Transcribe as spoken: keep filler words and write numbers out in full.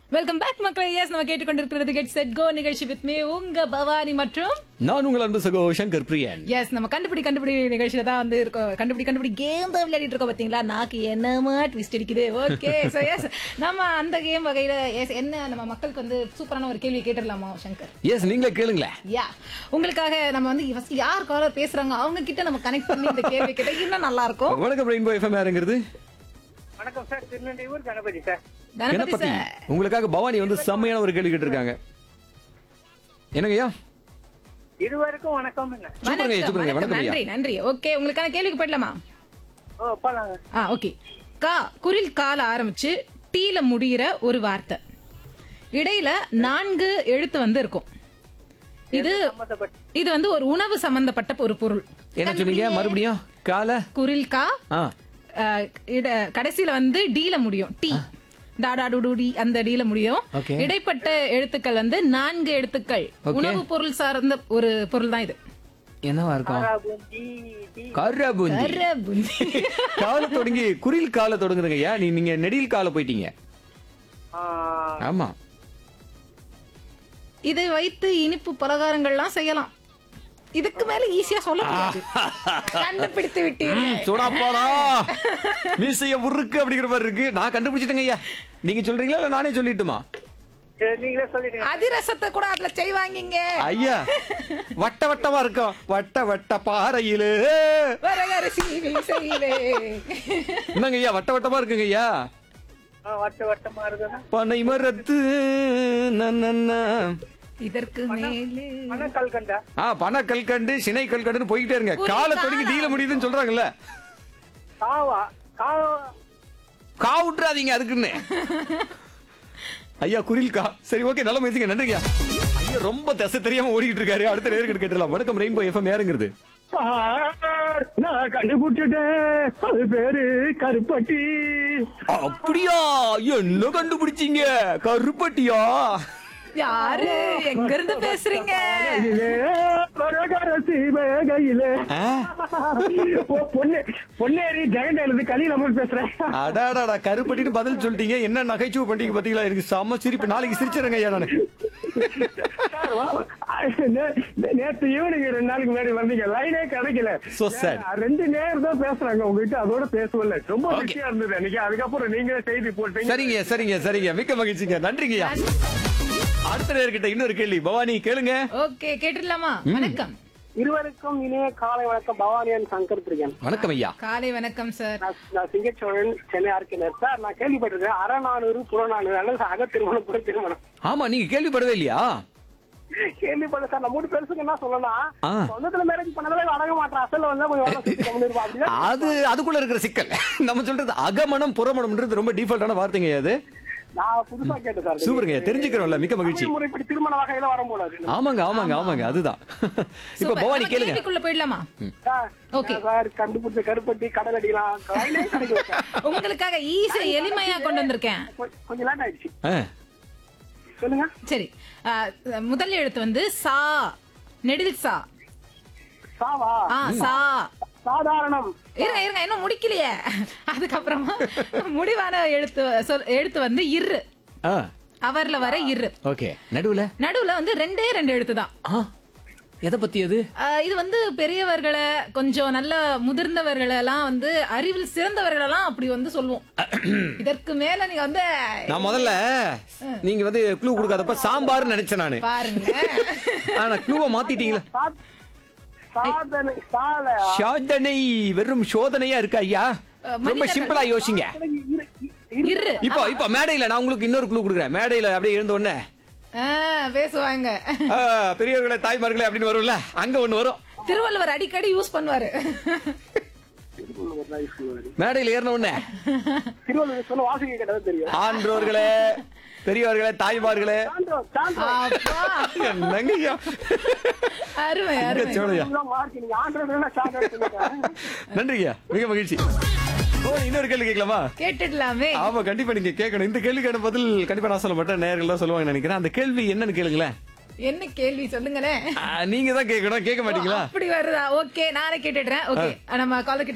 Welcome back மக்களே. S நம்ம கேட்டுக்கொண்டிருக்கிறது get set go நிகழ்ச்சி வித் மீ உங்க பவானி மற்றும் நான் உங்கள் அன்பு சகோ சங்கர் பிரியன். எஸ் நம்ம கண்டுபிடி கண்டுபிடி நிகழ்ச்சியில தான் வந்து இருக்கோம். கண்டுபிடி கண்டுபிடி கேம் தான் விளையாடிட்டு இருக்கோம். பாத்தீங்களா நாக்கு என்னமா ட்விஸ்ட் அடிக்குது. ஓகே சோ எஸ் நம்ம அந்த கேம் வகையில எஸ் என்ன நம்ம மக்களுக்கு வந்து சூப்பரான ஒரு கேள்வி கேட்டுடலாமா சங்கர்? எஸ் நீங்களே கேளுங்களேன். யா உங்களுக்காக நம்ம வந்து ஃபர்ஸ்ட் யார் காலர் பேசுறாங்க அவங்க கிட்ட நம்ம கனெக்ட் பண்ணி இந்த கேள்வி கேட்டா இன்னும் நல்லா இருக்கும். வணக்கம் ரெயின்போ எஃப்எம் யாருங்கிறது? வணக்கம் sir, திருநெல்வேலூர் Ganapathi sir. Ganapathi Ganapathi sir உங்களுக்காக பவானி வந்து செம்மையான ஒரு கேள்வி கேட்டிருக்காங்க. என்னங்கய்யா? இருவருக்கும் வணக்கம். என்ன சூப்பருங்க ஐயா, சூப்பருங்க. வணக்கம், வணக்கம் ஐயா. நன்றி நன்றி. ஓகே உங்களுக்கான கேள்விக்கு போயிடலாமா? ஓ போலாங்க. ஆ ஓகே. கா குரில் கால ஆரம்பிச்சு டீல முடியிற ஒரு வார்த்தை, இடையில நான்கு எழுத்து வந்து இருக்கும். இது சம்பந்தப்பட்ட இது வந்து ஒரு உணவு சம்பந்தப்பட்ட ஒரு பொருள். என்ன சொன்னீங்க மறுபடியும்? கால குரில் கா ஆ அஹ், இட- கடைசியில வந்து டீல முடியும். டீ டாடா டுடி அந்த டீல முடியும். Okay. இடைப்பட்ட எழுத்துக்கள் வந்து நான்கு எழுத்துக்கள். Okay. உணவு பொருள் சார்ந்த ஒரு பொருள் தான் இது. என்னவா இருக்கும்? பூந்தி, டீ. கரபுந்தி. கரபுந்தி. கால தொடங்கி குரில் கால தொடங்குறங்க ஐயா. நீ நீங்க நெடில் கால போயிட்டீங்க. ஆ, ஆமா. இதை வைத்து இனிப்பு பலகாரங்கள்லாம் செய்யலாம். இதுக்கு மேல ஈஸியா சொல்ல முடியாது. கண்டுபிடித்து விட்டீர்கள். சோடாப்பாடா மீசைய உருக்கு அப்படிங்கிற மாதிரி இருக்கு. நான் கண்டுபிடிச்சிட்டேங்க ஐயா. நீங்க சொல்றீங்களா இல்ல நானே சொல்லிட்டுமா? சரி, நீங்களே சொல்லிடுங்க. அதிரசத்தை கூட அதுல செய்வாங்க. ஐயா வட்ட வட்டமா இருக்கும். வட்ட வட்ட பாறையிலே வரகரசி வீசையிலே. என்னங்க ஐயா வட்ட வட்டமா இருக்குங்க ஐயா. ஆ, வட்ட வட்டமா இருக்குன்னா பனை மரத்து நன்னன்னா. இதற்கு மேலே மன கல்கண்டா. ஆ பனை கல்கண்டு சினை கல்கண்டுன்னு போய்கிட்டே இருங்க. கால தொடங்கி டீல முடியுதுன்னு சொல்றாங்கல்ல. காவா காவா காவுட்றாதீங்க அதுக்குன்னு. ஐயா குரில் கா. சரி ஓகே நல்ல முயற்சிங்க. நன்றிங்க ஐயா. ரொம்ப தசை தெரியாம ஓடிக்கிட்டு இருக்காரு. அடுத்த நேருக்கு கேட்டலாம். வணக்கம் ரெயின்போ எஃப்எம் யாருங்கிறது? நான் கண்டுபிடிச்சிட்டேன். அது பேரு கருப்பட்டி. அப்படியா? என்ன கண்டுபிடிச்சீங்க? கருப்பட்டியா? யாரு எங்க இருந்து பேசுறீங்க? ஆ? பொன்னேரி ஜெகண்டேல கலியில பேசுறேன். அடாடாடா கருப்பட்டின்னு பதில் சொல்லிட்டீங்க. என்ன நகைச்சுவை பண்ணீங்க பாத்தீங்களா? எனக்கு செம்ம சிரிப்பு. நாளைக்கு சிரிச்சிருங்க ஐயா நானு. நேத்து ஈவினிங் ரெண்டு நாளைக்கு முன்னாடி வந்தீங்க, லைனே கிடைக்கல. So sad. ரெண்டு நேரம் தான் பேசுறாங்க உங்ககிட்ட, அதோட பேசவில்லை. ரொம்ப Okay. பிஸியா இருந்தது அன்னைக்கு. அதுக்கப்புறம் நீங்களே செய்தி போட்டீங்க. சரிங்க சரிங்க சரிங்க மிக்க மகிழ்ச்சிங்க. நன்றிங்கய்யா. அடுத்த நேர்கிட்ட இன்னொரு கேள்வி. பவானி கேளுங்க. ஓகே கேட்டுடலாமா? வணக்கம். இருவருக்கும் இனிய காலை வணக்கம். பவானியன் சங்கர் பிரியன். வணக்கம் ஐயா. காலை வணக்கம் சார். நான் நான் சிங்கச்சோழன், சென்னை ஆர்கினர். சார் நான் கேள்விப்பட்டிருக்கேன் அறநானூறு புறநானூறு அல்லது அக திருமணம் புற திருமணம். ஆமா நீங்க கேள்விப்படவே இல்லையா? கேள்விப்பட்ட சார். நான் மூணு பேருக்கு என்ன சொல்லலாம், ஆ. சொந்தத்துல மேரேஜ் பண்ணதால அடங்க மாட்டேன். அசல்ல வந்தா கொஞ்சம் வேலை செஞ்சு கம்முனு அப்படின்னா அது அதுக்குள்ள இருக்கிற சிக்கல். நம்ம சொல்றது அகமனம் புறமணம்ன்றது ரொம்ப டிஃபால்ட்டான வார்த்தைங்க அது. நான் புதுசா கேட்டேன் சார். சூப்பருங்க தெரிஞ்சுக்கிறோம்ல. மிக்க மகிழ்ச்சி. தமிழ் முறைப்படி திருமண வகையில வரக்கூடாது. ஆமாங்க ஆமாங்க ஆமாங்க அதுதான். இப்ப சூப்பர். பவானி நம்ம கேளுங்க. கேள்விக்குள்ள போயிடலாமா? Sir, Okay. சார் கண்டுபிடிச்ச கருப்பட்டி கடல் அடிக்கலாம். லைனே கிடைக்கல சார். உங்களுக்காக ஈஸி எளிமையா கொண்டு வந்திருக்கேன். கொஞ்ச- கொஞ்சம் லேட் ஆயிடுச்சு. ஆ. சொல்லுங்க. சரி. அஹ், முதல் எழுத்து வந்து சா, நெடில் சா. சாவா ஆ சா. சாதாரணம். இருங்க இருங்க இன்னும் முடிக்கலையே. அதுக்கப்புறமா முடிவான எழுத்து சொல் எழுத்து வந்து இரு. ஆ. அவர்ல வர இரு. ஓகே. நடுவுல நடுவுல வந்து ரெண்டே ரெண்டு எழுத்து தான். ஆ. எதை பத்தி அது? ஆஹ் இது வந்து பெரியவர்களை கொஞ்சம் நல்ல முதிர்ந்தவர்களை எல்லாம் வந்து அறிவில் சிறந்தவர்கள் எல்லாம் அப்படி வந்து சொல்லுவோம். இதற்கு மேல நீங்க வந்து நான் முதல்ல நீங்க வந்து க்ளூ கொடுக்காதப்ப சாம்பார்னு நினைச்சேன் நானு. பாருங்க. ஆனா க்ளூவை மாத்திட்டீங்களா? சா- சாதனை சால சாதனை வெறும் சோதனையா இருக்கா ஐயா? ரொம்ப சிம்பிளா யோசிங்க. இரு. இப்போ இப்போ மேடையில நான் உங்களுக்கு இன்னொரு க்ளூ கொடுக்குறேன். மேடையில அப்படியே இருந்த உடனே ஆஹ் பேசுவாங்க. ஆ, பெரியவர்களே தாய்மார்களே அப்படின்னு வரும்ல, அங்க ஒண்ணு வரும். திருவள்ளுவர் அடிக்கடி யூஸ் பண்ணுவாரு. மேடையில ஏறின உடனே திருவள்ளுவர் சொல்ல வாசிக்க கேட்டது தெரியும். ஆன்றோர்களே பெரியவர்களே தாய்மார்களே. சான்றோர், சான்றோர். அப்பா. என்னங்க ஐயா? அருமை இங்க அருமை. சோழையா. இதுதான் மார்க். நீங்க ஆன்றோர்கள்னா சான்றோர் சொல்லுங்க. நன்றிங்க மிக மகிழ்ச்சி. ஓ இன்னொரு கேள்வி கேட்கலாமா? கேட்டுடலாமே. ஆமா கண்டிப்பா நீங்க கேட்கணும். இந்த கேள்விக்கான பதில் கண்டிப்பா நான் சொல்ல மாட்டேன், நேயர்கள் தான் சொல்லுவாங்க நினைக்கிறேன். அந்த கேள்வி என்னன்னு கேளுங்களேன். என்ன கேள்வி சொல்லுங்களேன். ஆ, நீங்க தான் கேட்கணும். கேட்க மாட்டீங்களா? அப்படி வருதா? ஓகே நானே கேட்டுடுறேன். ஓகே நம்ம காலர்